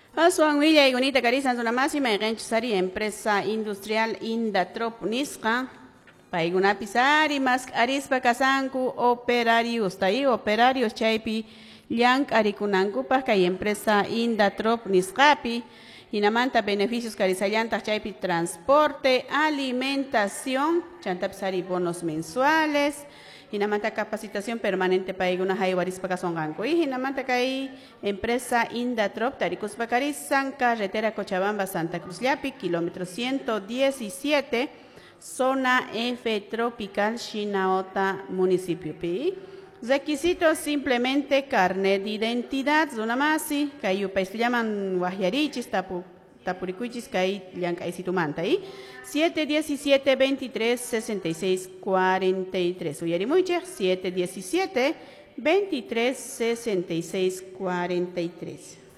Aswan Villa y Gunita Carizan una máxima y Sari empresa industrial Indatrop Nisqa. Paiguna pisari mas arispa kasanku operarios tai operarios chaypi llank arikunanku kay empresa Indatrop Nisqapi. Inamanta beneficios carizallanta chaypi transporte, alimentación, chantapsari bonos mensuales. Hinamanta capacitación permanente para iguna haywaris pakasonganko. Y hinamanta kai empresa Indatrop Taricus Bacarizan, carretera Cochabamba Santa Cruz Llapi, kilómetro 117, zona F tropical Chinaota, municipio Pi. Requisitos simplemente carnet de identidad, zona masi, kai upais llaman wahyarichis tapuricuichis kai llankay situmanta y 717 23 66 43. Uyarimuche 717 23 66 43.